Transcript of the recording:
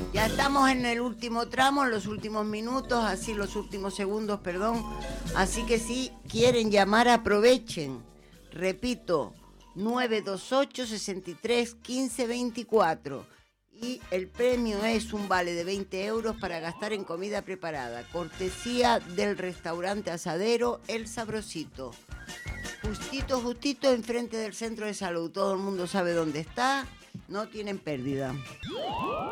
Ya estamos en el último tramo, en los últimos minutos, los últimos segundos, perdón. Así que si quieren llamar, aprovechen. Repito, 928-63-15-24. Y el premio es un vale de 20 euros para gastar en comida preparada. Cortesía del restaurante asadero El Sabrosito. Justito enfrente del centro de salud. Todo el mundo sabe dónde está. No tienen pérdida.